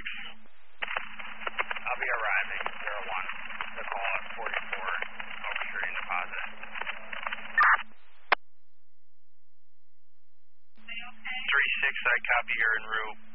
I'll be arriving, 01. The call at 44, Oak Street in Deposit. 3-6, I copy, you're en route.